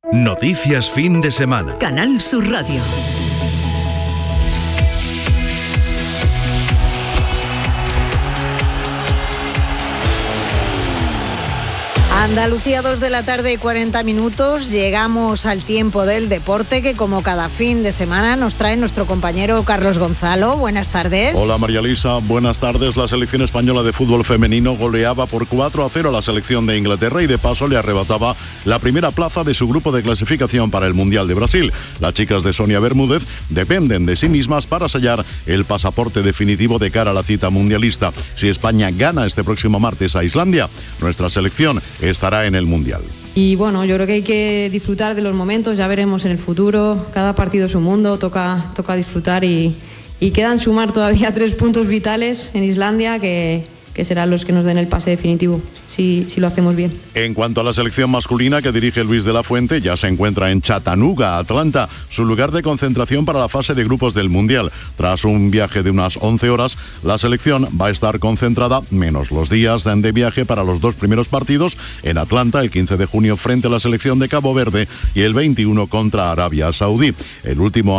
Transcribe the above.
Noticias fin de semana. Canal Sur Radio. Andalucía, 2 de la tarde y 40 minutos. Llegamos al tiempo del deporte que, como cada fin de semana, nos trae nuestro compañero Carlos Gonzalo. Buenas tardes. Hola María Luisa, buenas tardes. La selección española de fútbol femenino goleaba por 4-0 a la selección de Inglaterra y de paso le arrebataba la primera plaza de su grupo de clasificación para el Mundial de Brasil. Las chicas de Sonia Bermúdez dependen de sí mismas para sellar el pasaporte definitivo de cara a la cita mundialista. Si España gana este próximo martes a Islandia, nuestra selección estará en el Mundial. Y bueno, yo creo que hay que disfrutar de los momentos, ya veremos en el futuro, cada partido es un mundo, toca disfrutar y quedan sumar todavía 3 puntos vitales en Islandia que serán los que nos den el pase definitivo, si lo hacemos bien. En cuanto a la selección masculina que dirige Luis de la Fuente, ya se encuentra en Chattanooga, Atlanta, su lugar de concentración para la fase de grupos del Mundial. Tras un viaje de unas 11 horas, la selección va a estar concentrada, menos los días de viaje para los 2 primeros partidos, en Atlanta el 15 de junio frente a la selección de Cabo Verde y el 21 contra Arabia Saudí. El último